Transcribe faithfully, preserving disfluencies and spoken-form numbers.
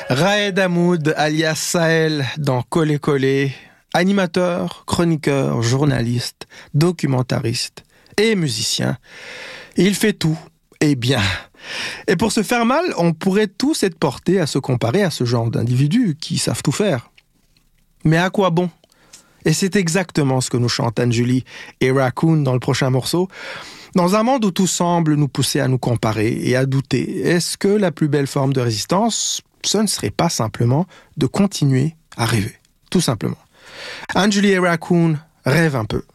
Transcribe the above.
Raed Hamoud, alias Sahel, dans Collé Collé, animateur, chroniqueur, journaliste, documentariste et musicien. Il fait tout, et bien. Et pour se faire mal, on pourrait tous être portés à se comparer à ce genre d'individus qui savent tout faire. Mais à quoi bon ? Et c'est exactement ce que nous chantent Anjuli et Raccoon dans le prochain morceau. Dans un monde où tout semble nous pousser à nous comparer et à douter, est-ce que la plus belle forme de résistance, ce ne serait pas simplement de continuer à rêver, tout simplement. Anjuli et Raccoon rêvent un peu.